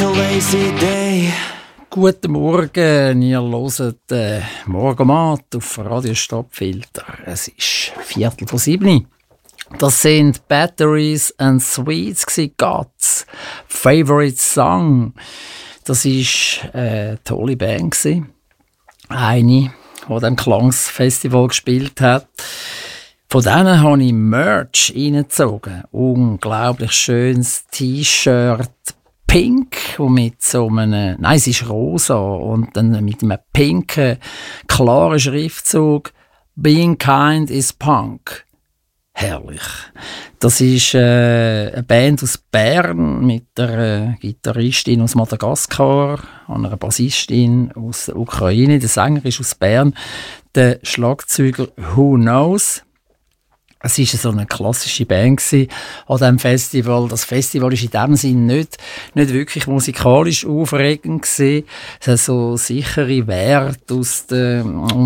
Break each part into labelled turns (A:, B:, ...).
A: a lazy day.
B: Guten Morgen, ihr hört Morgenmat auf Radio Stadtfilter. Es ist 6:45. Das sind Batteries and Sweets God's Favorite Song. Das war eine tolle Band. Eine, die am Klangsfestival gespielt hat. Von denen habe ich Merch reingezogen. Unglaublich schönes T-Shirt, pink und mit so einem, nein, es ist rosa und dann mit einem pinken, klaren Schriftzug «Being kind is punk». Herrlich. Das ist eine Band aus Bern mit einer Gitarristin aus Madagaskar, einer Bassistin aus der Ukraine, der Sänger ist aus Bern, der Schlagzeuger Who Knows. Es war so eine klassische Band an diesem Festival. Das Festival war in diesem Sinne nicht wirklich musikalisch aufregend gewesen. Es hat so sichere Werte aus der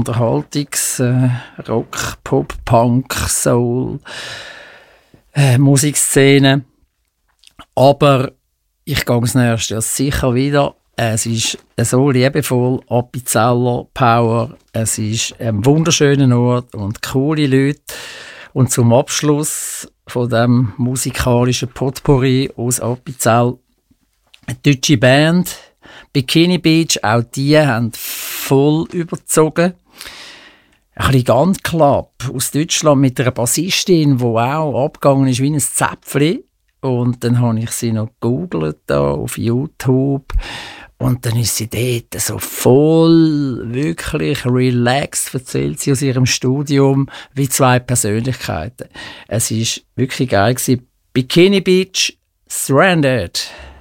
B: Rock, Pop, Punk, Soul, Musikszene. Aber ich gehe das nächste Jahr sicher wieder. Es ist so liebevoll, Appenzeller Power. Es ist ein wunderschöner Ort und coole Leute. Und zum Abschluss von dem musikalischen Potpourri aus Appenzell eine deutsche Band, Bikini Beach, auch die haben voll überzogen. Ein bisschen ganz knapp aus Deutschland mit einer Bassistin, die auch abgegangen ist wie ein Zäpfchen. Und dann habe ich sie noch gegoogelt auf YouTube. Und dann ist sie dort so voll, wirklich relaxed, erzählt sie aus ihrem Studium, wie zwei Persönlichkeiten. Es war wirklich geil gewesen. Bikini Beach, Stranded.